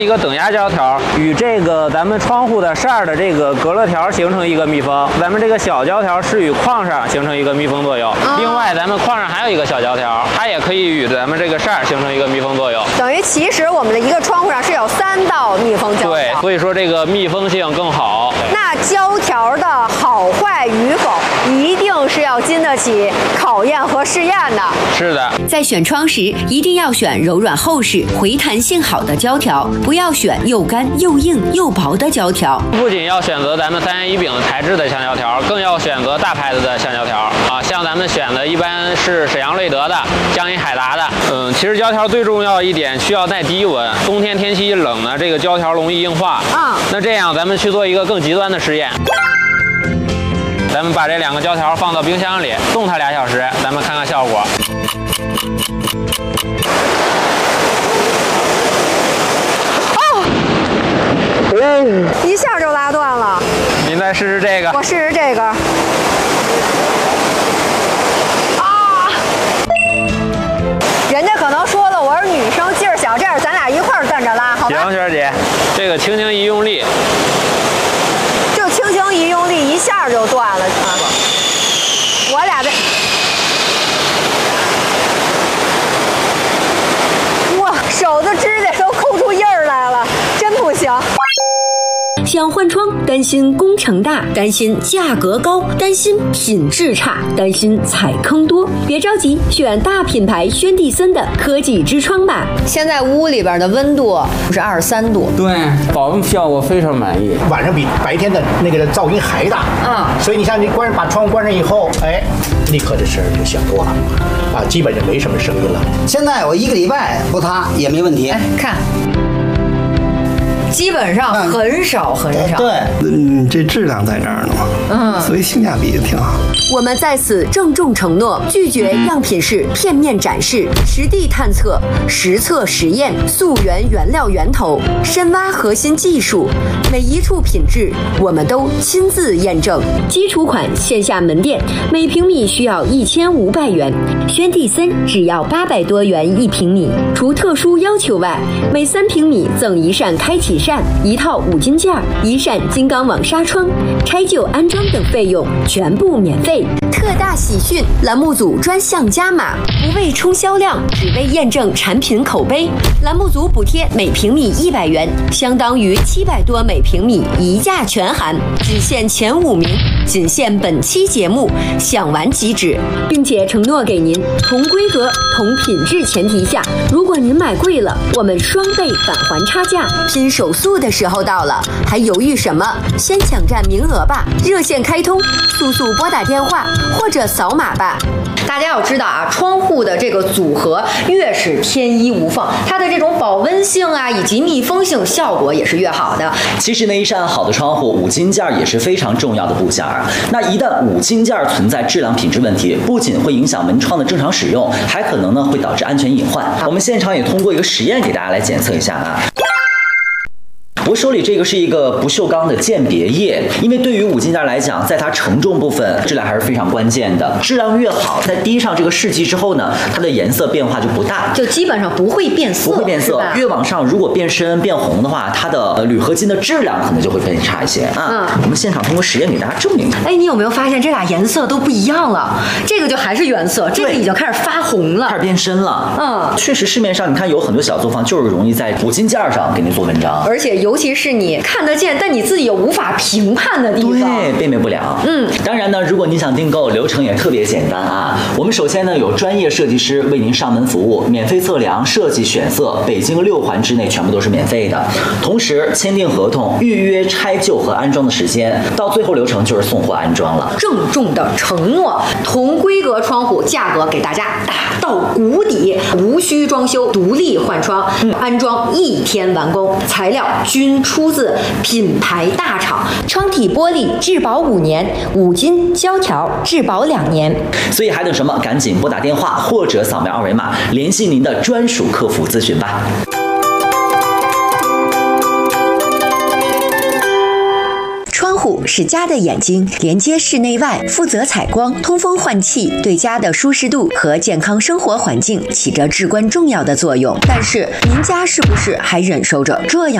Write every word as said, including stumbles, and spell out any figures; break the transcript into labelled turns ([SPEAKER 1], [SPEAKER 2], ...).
[SPEAKER 1] 一个等压胶条与这个咱们窗户的扇儿的这个隔热条形成一个密封，咱们这个小胶条是与框上形成一个密封作用。哦、另外，咱们框上还有一个小胶条，它也可以与咱们这个扇儿形成一个密封作用。
[SPEAKER 2] 等于其实我们的一个窗户上是有三道密封胶条。
[SPEAKER 1] 对，所以说这个密封性更好。
[SPEAKER 2] 那胶条的好坏与否，一定是要经得起考验和试验的。
[SPEAKER 1] 是的，
[SPEAKER 3] 在选窗时，一定要选柔软厚实、回弹性好的胶条，不要选又干又硬又薄的胶条。
[SPEAKER 1] 不仅要选择咱们三元一丙的材质的橡胶条，更要选择大牌子的橡胶条啊。像咱们选的一般是沈阳瑞德的、江阴海达的。嗯，其实胶条最重要一点，需要耐低温。冬天天气一冷呢，这个胶条容易硬化。啊，那这样咱们去做一个更极端的实验。咱们把这两个胶条放到冰箱里，冻它俩小时，咱们看看效果。
[SPEAKER 2] 哦，一下就拉断了。
[SPEAKER 1] 您再试试这个。
[SPEAKER 2] 我试试这个。啊！人家可能说了，我是女生，劲儿小，这样咱俩一块儿跟着拉，好吧？
[SPEAKER 1] 行，璇姐，这个轻轻一用力。
[SPEAKER 2] 就轻轻一用力，一下就断了啊！我俩这，哇，手的指甲都抠出印儿来了，真不行。
[SPEAKER 3] 想换窗，担心工程大，担心价格高，担心品质差，担心踩坑多，别着急，选大品牌轩蒂森的科技之窗吧。
[SPEAKER 2] 现在屋里边的温度是二十三度，
[SPEAKER 1] 对，保温效果非常满意，
[SPEAKER 4] 晚上比白天的那个噪音还大啊！所以你像你关把窗户关上以后，哎，立刻这声就小多了啊，基本就没什么声音了。
[SPEAKER 5] 现在我一个礼拜不塌也没问题。
[SPEAKER 2] 哎，看。基本上很少很少，
[SPEAKER 5] 对，
[SPEAKER 6] 嗯，这质量在这儿呢嘛，嗯，所以性价比也挺好。
[SPEAKER 3] 我们在此郑重承诺，拒绝样品式片面展示，实地探测，实测实验，溯源原料源头，深挖核心技术，每一处品质我们都亲自验证。基础款线下门店每平米需要一千五百元，轩蒂森只要八百多元一平米，除特殊要求外，每三平米赠一扇开启扇，一套五金件，一扇金刚网纱窗，拆旧安装等费用全部免费。特大喜讯，栏目组专项加码，不为冲销量，只为验证产品口碑。栏目组补贴每平米一百元，相当于七百多每平米，一价全含，只限前五名，仅限本期节目，享完即止，并且承诺给您同规格、同品质前提下，如果您买贵了，我们双倍返还差价。拼手速的时候到了，还犹豫什么？先抢占名额吧！热线开通，速速拨打电话或者扫码吧。
[SPEAKER 2] 大家要知道啊，窗户的这个组合越是天衣无缝，它的这种保温性啊以及密封性效果也是越好的。
[SPEAKER 7] 其实呢，一扇好的窗户，五金件也是非常重要的部件啊。那一旦五金件存在质量品质问题，不仅会影响门窗的正常使用，还可能呢会导致安全隐患。我们现场也通过一个实验给大家来检测一下啊。我手里这个是一个不锈钢的鉴别液，因为对于五金件来讲，在它承重部分质量还是非常关键的，质量越好，在滴上这个试剂之后呢，它的颜色变化就不大，
[SPEAKER 2] 就基本上不会变色，
[SPEAKER 7] 不会变色。越往上如果变深变红的话，它的铝合金的质量可能就会变差一些啊。嗯，我们现场通过实验给大家证明一下。
[SPEAKER 2] 哎，你有没有发现这俩颜色都不一样了？这个就还是原色，这个已经开始发红了，
[SPEAKER 7] 开始变深了。嗯，确实市面上你看有很多小作坊就是容易在五金件上给你做文章，
[SPEAKER 2] 而且尤其是你看得见，但你自己又无法评判的地方，
[SPEAKER 7] 对，辨别不了。嗯，当然呢，如果你想订购，流程也特别简单啊。我们首先呢有专业设计师为您上门服务，免费测量、设计、选色，北京六环之内全部都是免费的。同时签订合同、预约拆旧和安装的时间，到最后流程就是送货安装了。
[SPEAKER 2] 郑重的承诺，同规格窗户价格给大家打到谷底，无需装修，独立换窗，嗯、安装一天完工，材料均出自品牌大厂，
[SPEAKER 3] 窗体玻璃质保五年，五金胶条质保两年。
[SPEAKER 7] 所以还等什么？赶紧拨打电话或者扫描二维码联系您的专属客服咨询吧。
[SPEAKER 3] 窗户户是家的眼睛，连接室内外，负责采光、通风换气，对家的舒适度和健康生活环境起着至关重要的作用。但是，您家是不是还忍受着这样